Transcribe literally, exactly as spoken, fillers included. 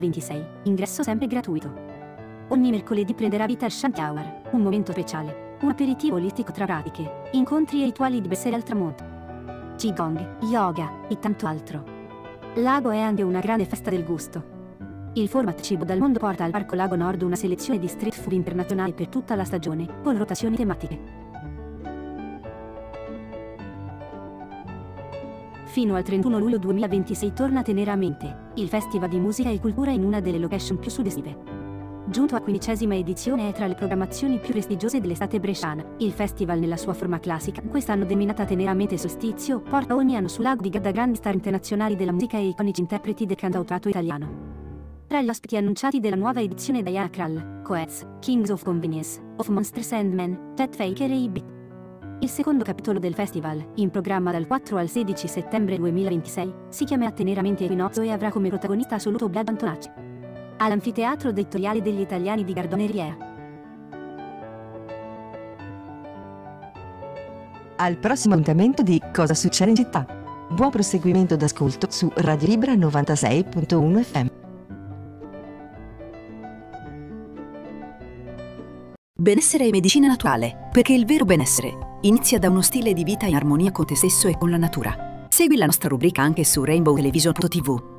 ventisei, ingresso sempre gratuito. Ogni mercoledì prenderà vita il Shanty Hour, un momento speciale, un aperitivo olistico tra pratiche, incontri e rituali di benessere al tramonto. Qigong, yoga e tanto altro. Lago è anche una grande festa del gusto. Il format Cibo dal Mondo porta al Parco Lago Nord una selezione di street food internazionali per tutta la stagione, con rotazioni tematiche. Fino al trentuno luglio duemilaventisei torna Teneramente, il festival di musica e cultura in una delle location più suggestive. Giunto a quindicesima edizione è tra le programmazioni più prestigiose dell'estate bresciana, il festival nella sua forma classica, quest'anno denominata Teneramente Solstizio, porta ogni anno sul lago di Garda grandi star internazionali della musica e iconici interpreti del cantautorato italiano. Tra gli ospiti annunciati della nuova edizione Diana Krall, Coez, Kings of Convenience, of Monsters and Men, Chet Faker e I-Beat. Il secondo capitolo del festival, in programma dal quattro al sedici settembre duemilaventisei, si chiamerà Teneramente Equinozio e avrà come protagonista assoluto Vlad Antonacci. All'anfiteatro dettoriale degli italiani di Gardone Riera. Al prossimo appuntamento di Cosa succede in città. Buon proseguimento d'ascolto su Radio Libera novantasei virgola uno F M. Benessere e medicina naturale, perché il vero benessere inizia da uno stile di vita in armonia con te stesso e con la natura. Segui la nostra rubrica anche su Rainbow Television punto tivù.